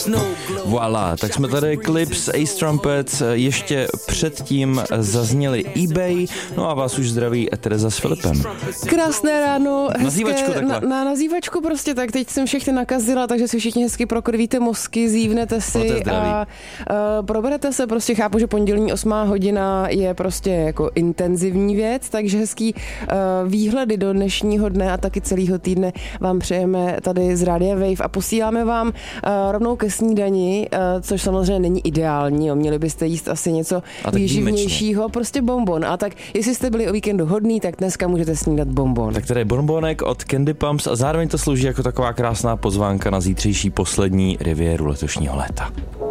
Voilà, tak jsme tady klip z Ace Trumpets, ještě předtím zazněli eBay, no a vás už zdraví Tereza s Filipem. Krásné ráno, Nazývačku takhle. Na nazývačku prostě tak, teď jsem všechny nakazila, takže si všichni hezky prokrvíte mozky, zívnete si a proberete se, prostě chápu, že pondělní 8 hodina je prostě jako intenzivní věc, takže hezký výhledy do dnešního dne a taky celého týdne vám přejeme tady z Rádia Wave a posíláme vám rovnou ke snídani, což samozřejmě není ideální, jo. Měli byste jíst asi něco výživnějšího, prostě bonbon. A tak, jestli jste byli o víkendu hodný, tak dneska můžete snídat bonbon. Tak tady je bonbonek od Candy Pumps a zároveň to slouží jako taková krásná pozvánka na zítřejší poslední riviéru letošního léta.